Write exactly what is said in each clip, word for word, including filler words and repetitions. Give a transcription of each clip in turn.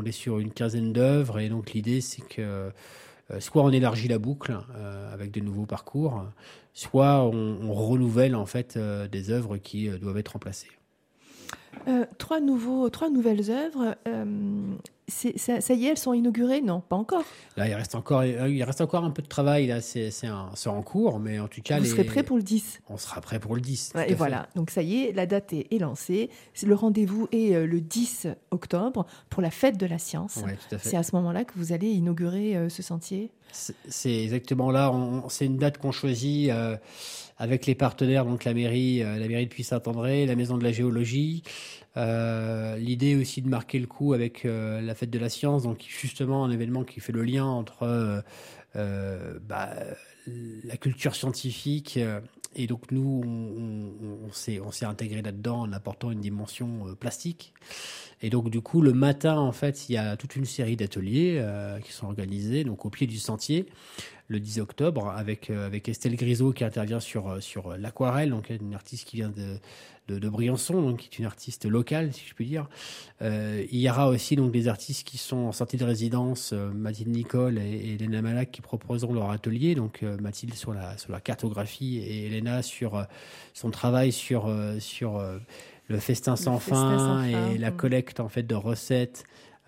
est sur une quinzaine d'œuvres et donc l'idée c'est que euh, soit on élargit la boucle euh, avec de nouveaux parcours, soit on, on renouvelle en fait euh, des œuvres qui euh, doivent être remplacées. Euh, trois, nouveaux, trois nouvelles œuvres, euh, c'est, ça, ça y est, elles sont inaugurées? Non, pas encore. Là, il reste encore, il reste encore un peu de travail. Là, c'est, c'est, un, c'est en cours, mais en tout cas, vous les... serez prêts pour le dix. On sera prêt pour le dix. Ouais, et voilà. Donc ça y est, la date est, est lancée. Le rendez-vous est euh, le dix octobre pour la fête de la science. Ouais, tout à fait. C'est à ce moment-là que vous allez inaugurer euh, ce sentier. C'est, c'est exactement là. On, c'est une date qu'on choisit euh, avec les partenaires, donc la mairie, euh, la mairie de Puy-Saint-André, la maison de la géologie. Euh, l'idée aussi de marquer le coup avec euh, la fête de la science, donc justement un événement qui fait le lien entre euh, euh, bah, la culture scientifique euh, et donc nous on, on, on, s'est, on s'est intégré là-dedans en apportant une dimension euh, plastique. Et donc du coup le matin en fait il y a toute une série d'ateliers euh, qui sont organisés donc au pied du sentier le dix octobre avec euh, avec Estelle Grisot qui intervient sur sur l'aquarelle, donc une artiste qui vient de de, de Briançon, donc qui est une artiste locale si je puis dire. Euh, il y aura aussi donc des artistes qui sont en sortie de résidence, euh, Mathilde Nicole et, et Elena Malak qui proposeront leur atelier, donc euh, Mathilde sur la sur la cartographie et Elena sur euh, son travail sur euh, sur euh, le festin sans Le fin festin sans et fin. la collecte en fait de recettes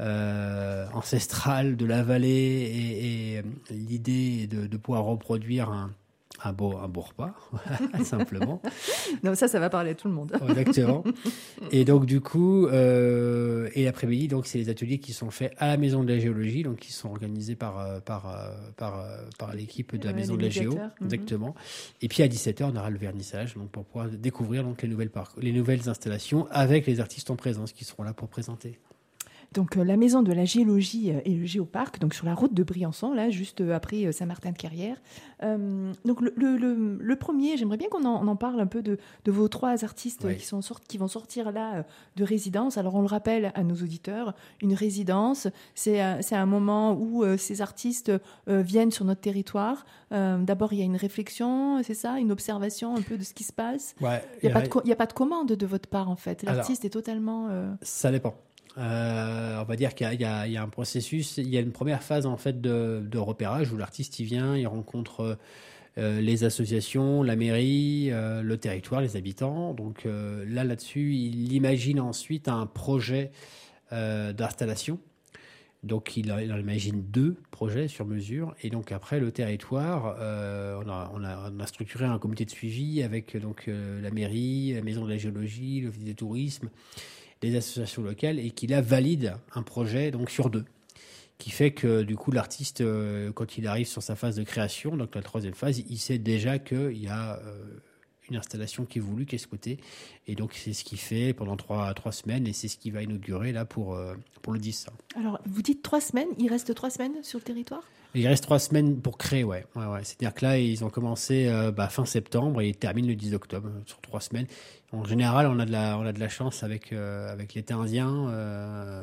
euh, ancestrales de la vallée et, et l'idée est de, de pouvoir reproduire un, un, beau, un beau repas, simplement. Non, ça, ça va parler à tout le monde. Exactement. Et donc du coup, euh, et l'après-midi, donc c'est les ateliers qui sont faits à la Maison de la Géologie, donc qui sont organisés par par par par l'équipe de la Ouais, Maison de la Géo, mm-hmm. Exactement. Et puis à dix-sept heures, on aura le vernissage, donc pour pouvoir découvrir donc les nouvelles par- les nouvelles installations avec les artistes en présence qui seront là pour présenter. Donc euh, la Maison de la Géologie et le Géoparc, donc sur la route de Briançon, là, juste après Saint-Martin-de-Carrière. Euh, donc le, le, le, le premier, j'aimerais bien qu'on en, on en parle un peu de, de vos trois artistes Oui. qui, sont sort, qui vont sortir là de résidence. Alors on le rappelle à nos auditeurs, une résidence, c'est, c'est un moment où euh, ces artistes euh, viennent sur notre territoire. Euh, d'abord, il y a une réflexion, c'est ça, une observation un peu de ce qui se passe. Ouais, il n'y a, co- a pas de commande de votre part, en fait. L'artiste Alors, est totalement... Euh... Ça dépend. Euh, on va dire qu'il y a, il y, a, il y a un processus, il y a une première phase en fait de, de repérage où l'artiste il vient, il rencontre euh, les associations, la mairie, euh, le territoire, les habitants. Donc euh, là là-dessus, il imagine ensuite un projet euh, d'installation. Donc il, il en imagine deux projets sur mesure et donc après le territoire, euh, on, a, on, a, on a structuré un comité de suivi avec donc euh, la mairie, la maison de la géologie, l'office du tourisme, des associations locales et qui là valide un projet donc sur deux, qui fait que du coup l'artiste euh, quand il arrive sur sa phase de création, donc la troisième phase, il sait déjà qu'il y a euh, une installation qui est voulue, qui est souhaitée, et donc c'est ce qu'il fait pendant trois, trois semaines et c'est ce qu'il va inaugurer là pour, euh, pour le dix. Alors vous dites trois semaines, il reste trois semaines sur le territoire ? Il reste trois semaines pour créer, ouais. ouais, ouais. C'est-à-dire que là, ils ont commencé euh, bah, fin septembre et ils terminent le dix octobre, sur trois semaines. En général, on a de la, on a de la chance avec, euh, avec l'été indien euh,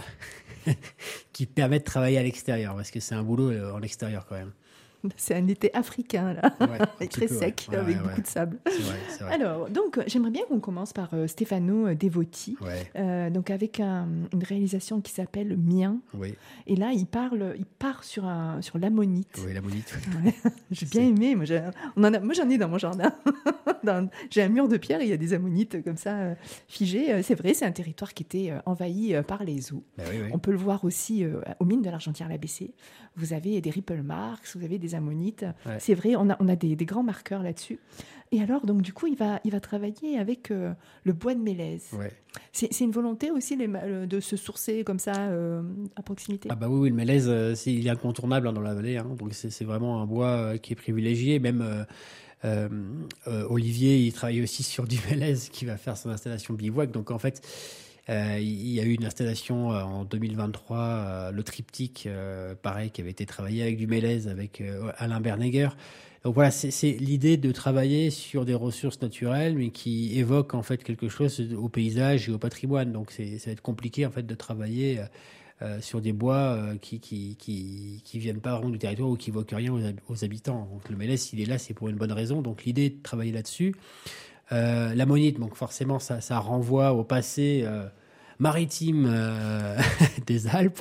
qui permet de travailler à l'extérieur, parce que c'est un boulot euh, en extérieur quand même. C'est un été africain, là, ouais, très peu, sec, ouais. Ouais, avec ouais, beaucoup ouais. de sable. C'est vrai, c'est vrai. Alors, donc, j'aimerais bien qu'on commence par euh, Stefano Devotti, ouais. euh, donc avec un, une réalisation qui s'appelle Mien. Oui. Et là, il, parle, il part sur, un, sur l'ammonite. Oui, l'ammonite. Ouais. J'ai bien aimé. Moi, j'ai, on en a, moi, j'en ai dans mon jardin. dans, j'ai un mur de pierre et il y a des ammonites comme ça, euh, figées. C'est vrai, c'est un territoire qui était euh, envahi euh, par les eaux. Ben oui, oui. On peut le voir aussi euh, aux mines de l'Argentière-l'A B C. Vous avez des ripple marks, vous avez des ammonites. Ouais. C'est vrai, on a, on a des, des grands marqueurs là-dessus. Et alors, donc, du coup, il va, il va travailler avec euh, le bois de mélèze. Ouais. C'est, c'est une volonté aussi les, de se sourcer comme ça euh, à proximité. Ah bah oui, oui le mélèze, euh, c'est, il est incontournable hein, dans la vallée. Hein, donc c'est, c'est vraiment un bois euh, qui est privilégié. Même euh, euh, euh, Olivier, il travaille aussi sur du mélèze qui va faire son installation bivouac. Donc en fait, euh, il y a eu une installation euh, en deux mille vingt-trois, euh, le triptyque, euh, pareil, qui avait été travaillé avec du mélèze, avec euh, Alain Bernegger. Donc voilà, c'est, c'est l'idée de travailler sur des ressources naturelles, mais qui évoquent en fait quelque chose au paysage et au patrimoine. Donc c'est, ça va être compliqué en fait de travailler euh, sur des bois euh, qui qui qui qui viennent pas vraiment du territoire ou qui évoquent rien aux, aux habitants. Donc le mélèze, il est là, c'est pour une bonne raison. Donc l'idée est de travailler là-dessus. Euh, l'ammonite, donc forcément, ça ça renvoie au passé euh, maritime euh, des Alpes.